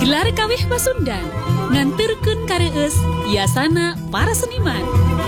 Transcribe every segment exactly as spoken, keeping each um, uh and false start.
Gelar kawih Pasundan nganterkeun kareus yasana para seniman.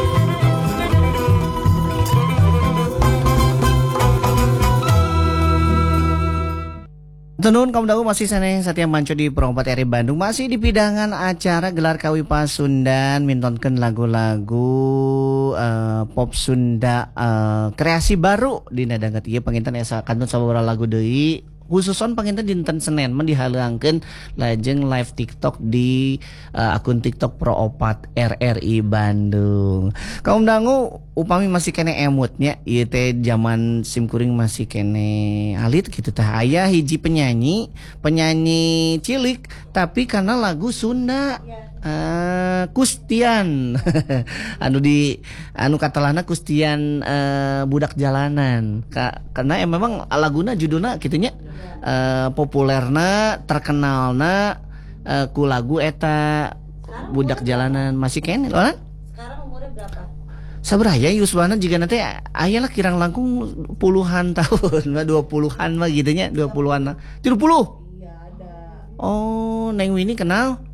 Tenun kaum dawu masih saneh Satya Manco di Perompat R I Bandung, masih di pidangan acara Gelar Kawih Pasundan, mintonkeun lagu-lagu uh, pop Sunda uh, kreasi baru dina dangket ieu panginten asa kantun sababaraha lagu deui. Khususon panginten dinten Senin men dihaleuangkeun lajeng live TikTok di uh, akun TikTok Proopat R R I Bandung. Kaum dangu upami masih kene emutnya ieu teh zaman simkuring masih kene alit gitu tah aya hiji penyanyi penyanyi cilik tapi karena lagu Sunda. Uh, Kustian anu di anu katalana Kustian uh, budak jalanan Ka, karena ya memang laguna judulna gitunya uh, populerna terkenalna uh, ku lagu eta budak jalanan masih kene loh. Sekarang umurnya berapa? Sabraya Yuswana jika nanti ayalah kirang langkung puluhan tahun mah dua puluhan mah gitunya dua puluhan tiga puluh. Iya ada. Oh Neng Winnie kenal.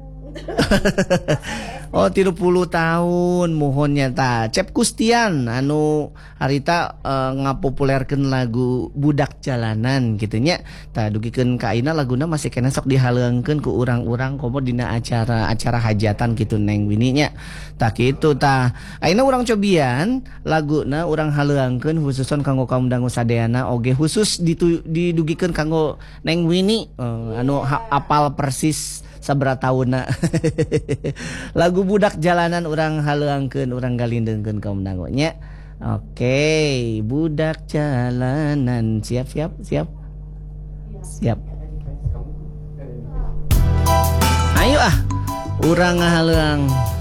Oh tiga puluh tahun mohonnya ta Cep Kustian anu harita uh, ngapopulerkeun lagu budak jalanan gitunya ta dugikeun ka ayeuna laguna masih kena sok dihaleuangkeun ku urang-urang komo dina acara-acara hajatan gitu Neng Winnie nya ta kitu ta ayeuna urang cobian laguna urang haleuangkeun khususon kanggo kaum dangu sadeana oge khusus ditu, didugikeun kanggo Neng Winnie uh, anu ha, apal persis sabra tahunna lagu budak jalanan orang haleuangkeun orang galindengkeun kaum dangu nya. Oke, budak jalanan siap siap siap siap. Ayo ah, urang ngahaleuang.